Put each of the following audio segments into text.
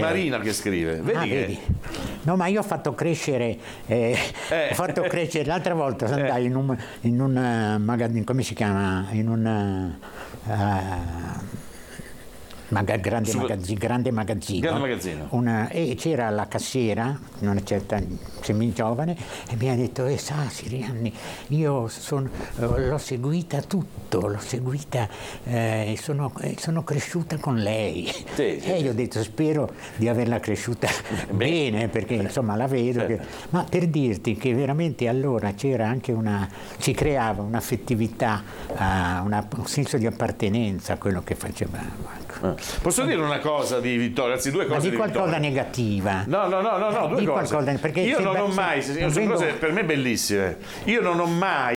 Marina che scrive, vedi che... vedi. No, ma io ho fatto crescere, l'altra volta andai in un magazzino, come si chiama? In un grande magazzino. E c'era la cassiera, una certa semigiovane, e mi ha detto: Sirianni, io l'ho seguita tutto, sono cresciuta con lei. Sì, e io ho detto: spero di averla cresciuta bene, perché insomma la vedo. Ma per dirti che veramente allora c'era anche si creava un'affettività, un senso di appartenenza a quello che facevamo. Posso dire una cosa di Vittorio, anzi due cose. Ma di qualcosa negativa. No, due cose. Perché io non ho mai, sono cose per me bellissime. Io non ho mai,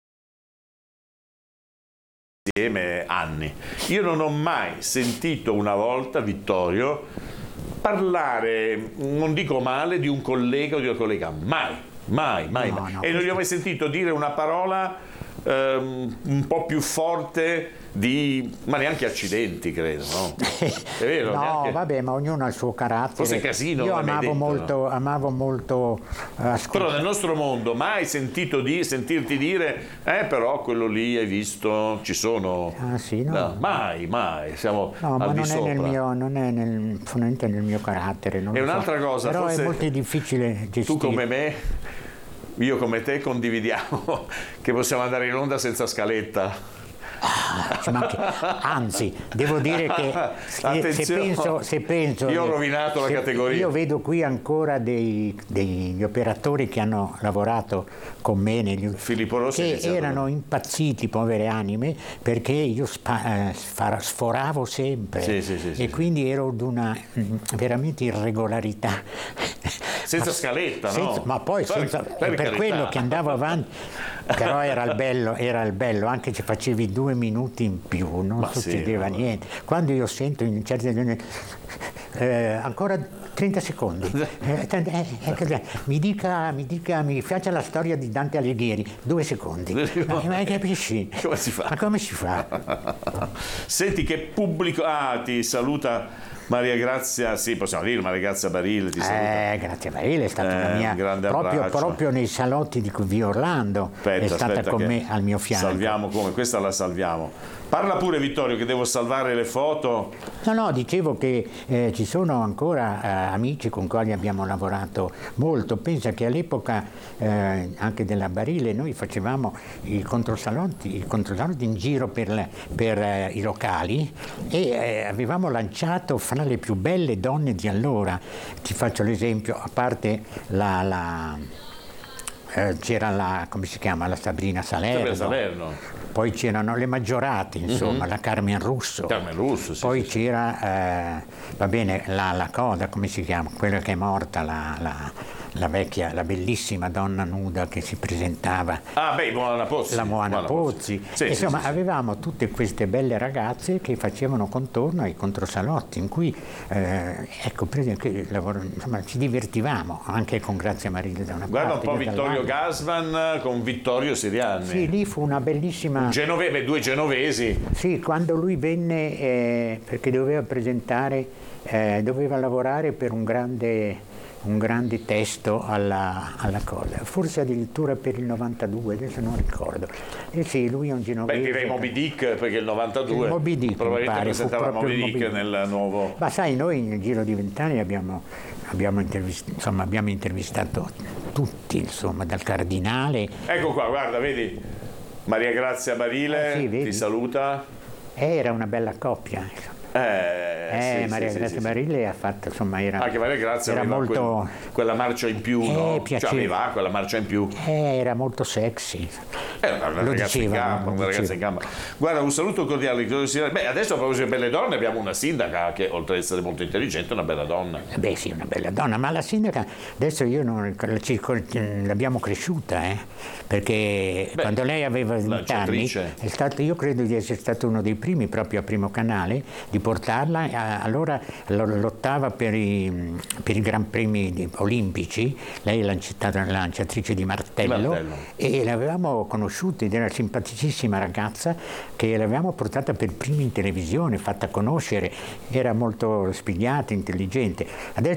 insieme anni, io non ho mai sentito una volta Vittorio parlare, non dico male, di un collega o di una collega, mai. No, E non gli ho mai sentito dire una parola un po' più forte ma neanche accidenti, credo, no? È vero? No, neanche... vabbè, ma ognuno ha il suo carattere. Forse casino. Io amavo molto però nel nostro mondo mai sentirti dire però quello lì hai visto, ci sono. Sì, no. No, mai, siamo no, al ma di sopra. Non è fondamentalmente nel mio carattere. È un'altra cosa, però forse è molto difficile gestire. Tu come me, io come te condividiamo che possiamo andare in onda senza scaletta. Anzi, devo dire che se penso io ho rovinato la categoria. Io vedo qui ancora degli operatori che hanno lavorato con me Filippo Rossi, che erano impazziti, povere anime, perché io sforavo sempre e quindi ero di una veramente irregolarità. Senza scaletta, no? Ma poi per quello che andavo avanti, però era il bello, anche se facevi 2 minuti in più, non succedeva niente. Quando io sento in certe ancora 30 secondi, mi piace la storia di Dante Alighieri, 2 secondi. Ma capisci? Come si fa? Ma come si fa? Senti che pubblico, ti saluta Maria Grazia, sì, possiamo dire Maria Grazia Barile, ti saluta. Grazia Barile è stata la mia, grande proprio nei salotti di via Orlando, è stata con me al mio fianco. Salviamo questa la salviamo. Parla pure Vittorio che devo salvare le foto. No, dicevo che ci sono ancora amici con cui abbiamo lavorato molto. Pensa che all'epoca anche della Barile noi facevamo i controsalotti in giro per i locali e avevamo lanciato fra le più belle donne di allora. Ti faccio l'esempio, a parte c'era come si chiama, la Sabrina Salerno. Poi c'erano le Maggiorate, insomma, la Carmen Russo. Sì, poi c'era, la cosa, come si chiama? Quella che è morta, la vecchia, la bellissima donna nuda che si presentava. Moana Pozzi. La Moana Pozzi. Insomma, avevamo tutte queste belle ragazze che facevano contorno ai controsalotti, in cui, ci divertivamo, anche con Grazia Barile da una parte. Guarda un po' Vittorio Gassman con Vittorio Sirianni. Sì, lì fu una bellissima... due genovesi. Sì, quando lui venne, perché doveva doveva lavorare per un grande testo alla cosa, forse addirittura per il 92, adesso non ricordo. Sì, lui è un genovese. Direi Moby Dick, perché il 92 Moby Dick, probabilmente presentava Moby Dick nel nuovo... Ma sai, noi nel giro di 20 anni abbiamo intervistato tutti, insomma, dal cardinale. Ecco qua, guarda, vedi, Maria Grazia Barile ti saluta. Era una bella coppia, insomma. Maria Grazia Barile ha fatto, insomma, anche Maria Grazia era aveva molto quella marcia in più, no? Aveva quella marcia in più. Era molto sexy. Una ragazza in gamba. Guarda, un saluto cordiale. Adesso a proposito di belle donne abbiamo una sindaca che, oltre ad essere molto intelligente, è una bella donna. Sì, una bella donna, ma la sindaca adesso l'abbiamo cresciuta, perché quando lei aveva 20 anni io credo di essere stato uno dei primi, proprio a Primo Canale, di portarla. Allora lottava per i Gran Premi olimpici, lei è lanciatrice di martello, e l'avevamo conosciuta ed era una simpaticissima ragazza che l'avevamo portata per prima in televisione, fatta conoscere, era molto spigliata, intelligente. Adesso